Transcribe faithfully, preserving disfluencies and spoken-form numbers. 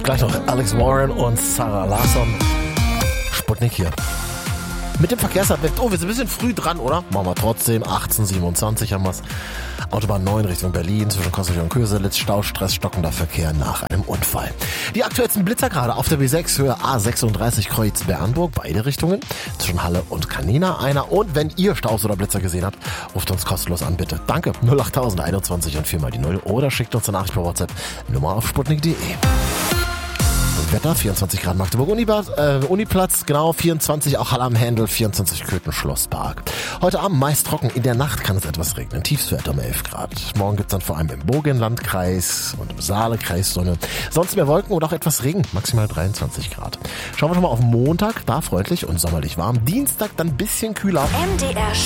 Gleich noch Alex Warren und Sarah Larsson. Sputnik hier. Mit dem Verkehrsadvent. Oh, wir sind ein bisschen früh dran, oder? Machen wir trotzdem. achtzehn siebenundzwanzig haben wir's. Autobahn neun Richtung Berlin zwischen Kossel und Köselitz. Staustress, stockender Verkehr nach einem Unfall. Die aktuellsten Blitzer gerade auf der B sechs Höhe A sechsunddreißig Kreuz Bernburg. Beide Richtungen. Zwischen Halle und Canina einer. Und wenn ihr Staus oder Blitzer gesehen habt, ruft uns kostenlos an, bitte. Danke. null acht einundzwanzig und vier mal die null. Oder schickt uns eine Nachricht per WhatsApp. Nummer auf sputnik punkt de. Wetter, vierundzwanzig Grad Magdeburg Unibad, äh, Uniplatz, genau, vierundzwanzig, auch Halle am Händel, vierundzwanzig Köthen Schlosspark. Heute Abend meist trocken, in der Nacht kann es etwas regnen, Tiefstwert um elf Grad. Morgen gibt's dann vor allem im Burgenlandkreis und im Saalekreis Sonne. Sonst mehr Wolken und auch etwas Regen, maximal dreiundzwanzig Grad. Schauen wir schon mal auf Montag, da freundlich und sommerlich warm. Dienstag dann ein bisschen kühler. M D R